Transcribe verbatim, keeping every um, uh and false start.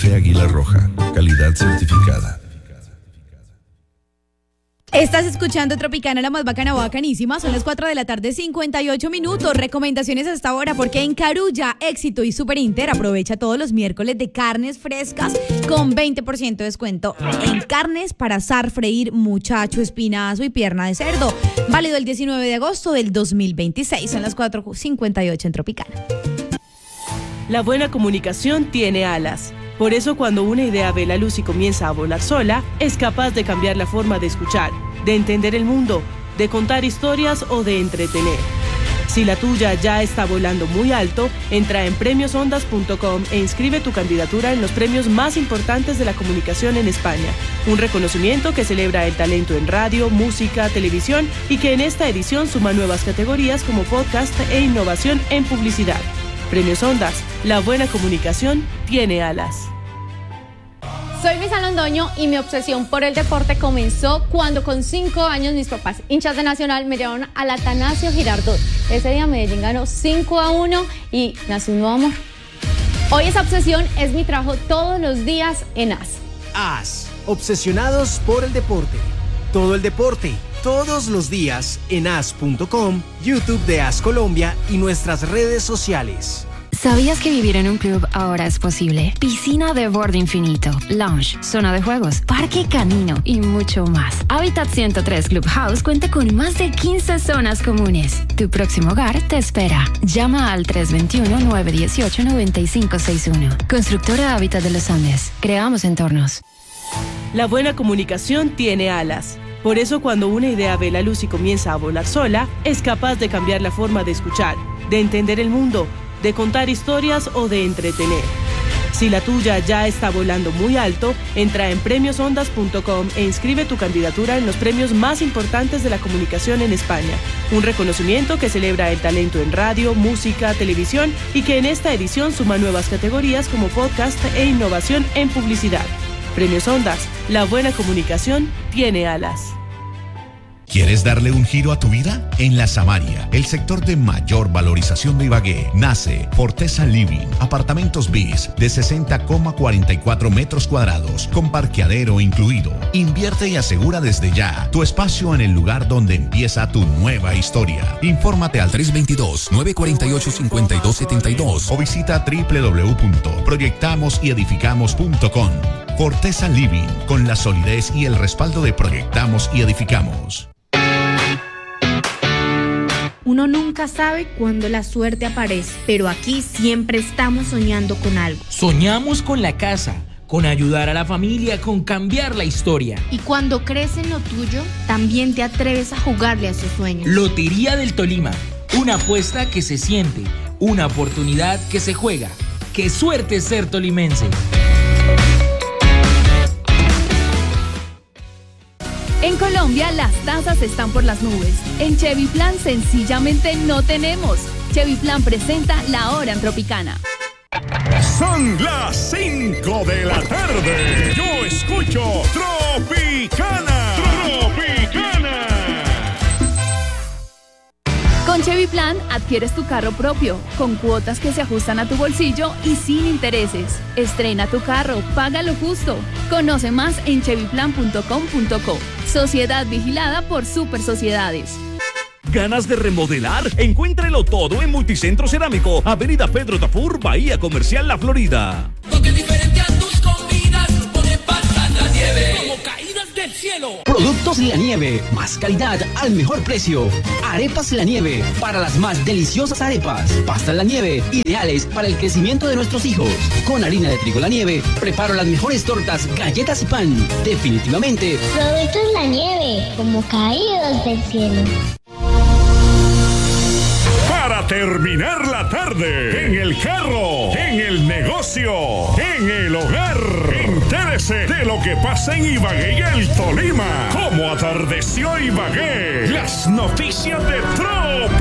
Café Águila Roja, calidad certificada. Estás escuchando Tropicana, la más bacana, bacanísima. Son las cuatro de la tarde, cincuenta y ocho minutos. Recomendaciones hasta ahora, porque en Carulla, Éxito y Super Inter aprovecha todos los miércoles de carnes frescas con veinte por ciento de descuento en carnes para asar, freír, muchacho, espinazo y pierna de cerdo. Válido el diecinueve de agosto del dos mil veintiséis. Son las cuatro cincuenta y ocho en Tropicana. La buena comunicación tiene alas. Por eso, cuando una idea ve la luz y comienza a volar sola, es capaz de cambiar la forma de escuchar, de entender el mundo, de contar historias o de entretener. Si la tuya ya está volando muy alto, entra en premios ondas punto com e inscribe tu candidatura en los premios más importantes de la comunicación en España. Un reconocimiento que celebra el talento en radio, música, televisión y que en esta edición suma nuevas categorías como podcast e innovación en publicidad. Premios Ondas, la buena comunicación tiene alas. Soy Luisa Londoño y mi obsesión por el deporte comenzó cuando con cinco años mis papás, hinchas de Nacional, me llevaron al Atanasio Girardot. Ese día Medellín ganó cinco a uno y nació un nuevo amor. Hoy esa obsesión es mi trabajo todos los días en A S. A S, obsesionados por el deporte. Todo el deporte, todos los días en A S punto com, YouTube de A S Colombia y nuestras redes sociales. ¿Sabías que vivir en un club ahora es posible? Piscina de borde infinito, lounge, zona de juegos, parque canino y mucho más. Habitat ciento tres Clubhouse cuenta con más de quince zonas comunes. Tu próximo hogar te espera. Llama al tres dos uno, nueve uno ocho, nueve cinco seis uno. Constructora Habitat de los Andes. Creamos entornos. La buena comunicación tiene alas. Por eso, cuando una idea ve la luz y comienza a volar sola, es capaz de cambiar la forma de escuchar, de entender el mundo, de contar historias o de entretener. Si la tuya ya está volando muy alto, entra en premios ondas punto com e inscribe tu candidatura en los premios más importantes de la comunicación en España. Un reconocimiento que celebra el talento en radio, música, televisión y que en esta edición suma nuevas categorías como podcast e innovación en publicidad. Premios Ondas, la buena comunicación tiene alas. ¿Quieres darle un giro a tu vida? En La Samaria, el sector de mayor valorización de Ibagué, nace Forteza Living, apartamentos bis de sesenta coma cuarenta y cuatro metros cuadrados, con parqueadero incluido. Invierte y asegura desde ya tu espacio en el lugar donde empieza tu nueva historia. Infórmate al tres dos dos, nueve cuatro ocho, cinco dos siete dos o visita doble u doble u doble u punto proyectamos y edificamos punto com. Forteza Living, con la solidez y el respaldo de Proyectamos y Edificamos. Uno nunca sabe cuándo la suerte aparece, pero aquí siempre estamos soñando con algo. Soñamos con la casa, con ayudar a la familia, con cambiar la historia. Y cuando crees en lo tuyo, también te atreves a jugarle a esos sueños. Lotería del Tolima, una apuesta que se siente, una oportunidad que se juega. ¡Qué suerte ser tolimense! En Colombia, las tasas están por las nubes. En Chevy Plan, sencillamente no tenemos. Chevy Plan presenta La Hora en Tropicana. Son las cinco de la tarde. Yo escucho Tropicana. Tropicana. Con Chevy Plan adquieres tu carro propio, con cuotas que se ajustan a tu bolsillo y sin intereses. Estrena tu carro, paga lo justo. Conoce más en chevy plan punto com punto co. Sociedad vigilada por Super Sociedades. ¿Ganas de remodelar? Encuéntrelo todo en Multicentro Cerámico, Avenida Pedro Tafur, Bahía Comercial La Florida. Toque diferente a tus comidas, pone pasta en la nieve, como caídas del cielo. Productos La Nieve, más calidad al mejor precio. Arepas La Nieve, para las más deliciosas arepas. Pastas La Nieve, ideales para el crecimiento de nuestros hijos. Con harina de trigo La Nieve, preparo las mejores tortas, galletas y pan. Definitivamente. Productos La Nieve, como caídos del cielo. Para terminar la tarde, en el carro, en el negocio, en el hogar, entérese de lo que pasa en Ibagué y el Tolima. Cómo atardeció Ibagué. Las noticias de Trop.